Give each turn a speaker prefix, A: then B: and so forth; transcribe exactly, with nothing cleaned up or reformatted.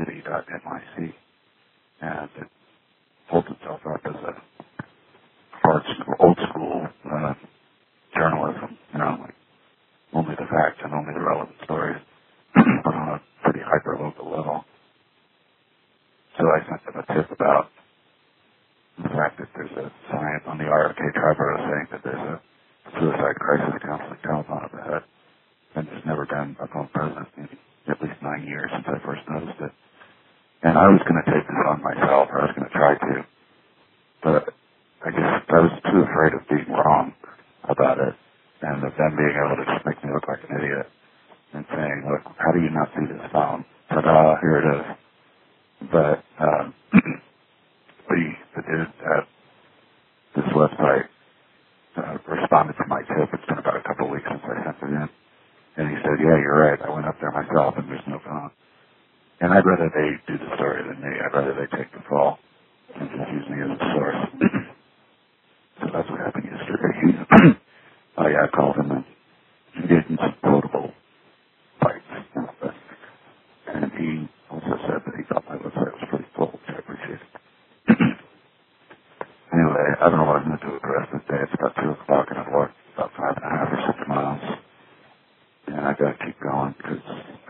A: city dot N Y C, and it holds itself up as a hard school, old school uh, journalism, you know, like only the facts and only the relevant stories, but on a pretty hyper-local level. So I sent them a tip about the fact that there's a sign on the R F K Triborough saying that there's a suicide crisis counseling telephone up ahead, and there's never been a phone present in at least nine years since I first noticed it. And I was going to take this on myself, or I was going to try to, but I just, I was too afraid of being wrong about it, and of them being able to just make me look like an idiot, and saying, look, how do you not see this phone? Ta-da, here it is. But um, the, the dude at this website uh, responded to my tip. It's been about a couple of weeks since I sent it in. And he said, yeah, you're right. I went up there myself, and there's no phone. And I'd rather they do the story than me. I'd rather they take the fall and just use me as a source. So that's what happened yesterday. Oh, yeah, I called him and gave him some quotable bites. And stuff. And he also said that he thought my website was pretty full, which I appreciated. Anyway, I don't know what I'm going to do with the rest of the day. It's about two o'clock, and I've walked